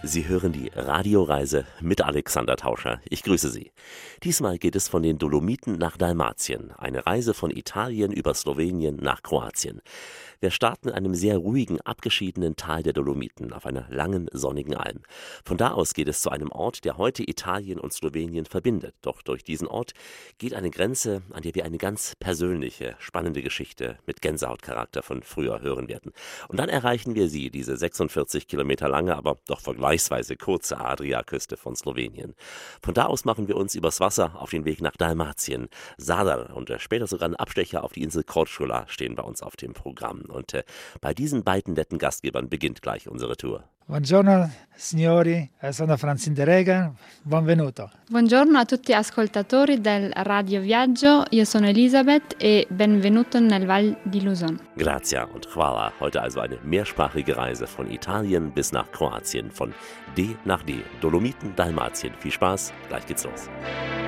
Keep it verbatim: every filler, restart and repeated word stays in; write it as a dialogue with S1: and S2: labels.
S1: Sie hören die Radioreise mit Alexander Tauscher. Ich grüße Sie. Diesmal geht es von den Dolomiten nach Dalmatien. Eine Reise von Italien über Slowenien nach Kroatien. Wir starten in einem sehr ruhigen, abgeschiedenen Tal der Dolomiten auf einer langen, sonnigen Alm. Von da aus geht es zu einem Ort, der heute Italien und Slowenien verbindet. Doch durch diesen Ort geht eine Grenze, an der wir eine ganz persönliche, spannende Geschichte mit Gänsehautcharakter von früher hören werden. Und dann erreichen wir sie, diese sechsundvierzig Kilometer lange, aber doch vergleichsweise kurze Adriaküste von Slowenien. Von da aus machen wir uns übers Wasser auf den Weg nach Dalmatien. Zadar und später sogar ein Abstecher auf die Insel Korčula stehen bei uns auf dem Programm. Und äh, bei diesen beiden netten Gastgebern beginnt gleich unsere Tour.
S2: Buongiorno signori, sono Franz Indereger, benvenuto.
S3: Buongiorno a tutti ascoltatori del Radio Viaggio, io sono Elisabeth e benvenuto nel Val di Luzon.
S1: Grazia und Hvala, heute also eine mehrsprachige Reise von Italien bis nach Kroatien, von D nach D, Dolomiten, Dalmatien. Viel Spaß, gleich geht's los.